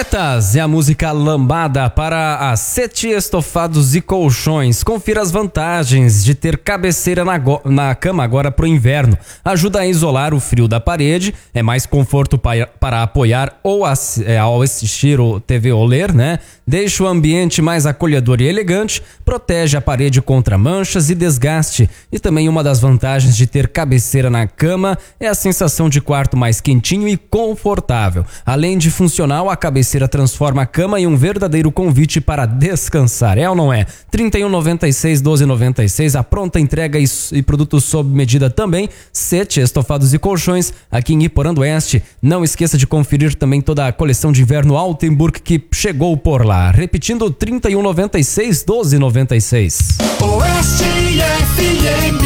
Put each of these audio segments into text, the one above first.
Poetas é a música lambada para a Sete Estofados e Colchões. Confira as vantagens de ter cabeceira na cama agora pro inverno. Ajuda a isolar o frio da parede, é mais conforto para apoiar ou ao assistir o TV ou ler, né? Deixa o ambiente mais acolhedor e elegante, protege a parede contra manchas e desgaste. E também uma das vantagens de ter cabeceira na cama é a sensação de quarto mais quentinho e confortável. Além de funcional, a cabeceira transforma a cama em um verdadeiro convite para descansar, é ou não é? 3196 1296, a pronta entrega e produtos sob medida também. Sete Estofados e Colchões, aqui em Iporã do Oeste. Não esqueça de conferir também toda a coleção de inverno Altenburg que chegou por lá. Repetindo, 3196 1296. Oeste FM.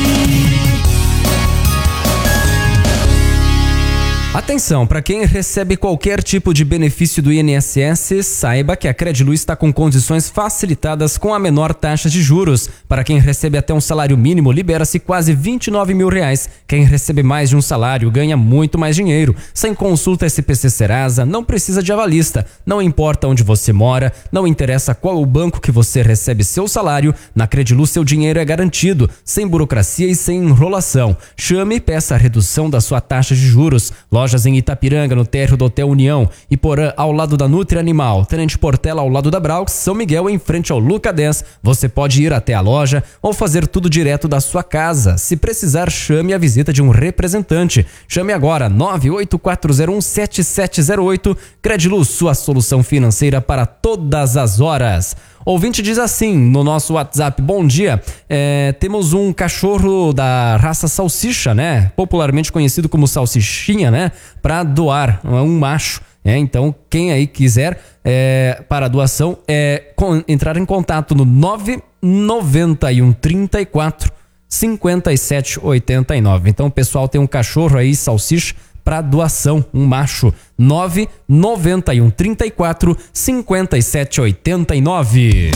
Atenção, para quem recebe qualquer tipo de benefício do INSS, saiba que a Credilu está com condições facilitadas com a menor taxa de juros. Para quem recebe até um salário mínimo, libera-se quase R$29 mil. Quem recebe mais de um salário ganha muito mais dinheiro. Sem consulta SPC Serasa, não precisa de avalista. Não importa onde você mora, não interessa qual o banco que você recebe seu salário, na Credilu seu dinheiro é garantido, sem burocracia e sem enrolação. Chame e peça a redução da sua taxa de juros. Lojas em Itapiranga, no térreo do Hotel União, Iporã, ao lado da Nutri Animal, Tenente Portela, ao lado da Braux, São Miguel, em frente ao Luca 10. Você pode ir até a loja ou fazer tudo direto da sua casa. Se precisar, chame a visita de um representante. Chame agora, 984017708. Credilu, sua solução financeira para todas as horas. Ouvinte diz assim no nosso WhatsApp: bom dia, temos um cachorro da raça salsicha, né? Popularmente conhecido como salsichinha, né? Para doar, um macho. Então, quem aí quiser para doação, entrar em contato no 991 34 57 89. Então, o pessoal tem um cachorro aí, salsicha, para doação, um macho. 991 34 57 89.